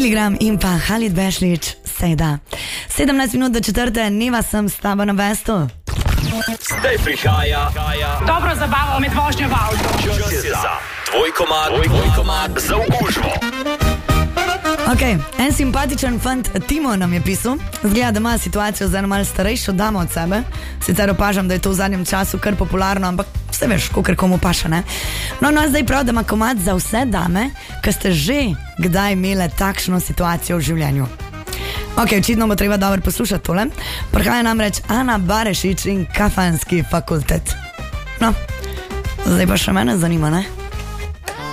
Miligram in pa Halid Bešlič, sejda. 17 minut do 4. Neva sem s tabo na vestu. Zdaj prihaja dobro zabavo med vožnjo v avtu. Čas je za tvoj komad za okužbo. Ok, en simpatičen fant Timo nam je pisal. Zgleda, da ima situacijo z eno malo starejšo damo od sebe. Sicer opažam, da je to v zadnjem času kar popularno, ampak vse veš, kakor komu paša, ne? No, zdaj prav, da ima komad za vse dame, ki ste že kdaj imele takšno situacijo v življenju. Ok, očitno bo treba dobro poslušati tole. Prihaja namreč Ana Barešič in Kafanski fakultet. No, zdaj pa še mene zanima, ne?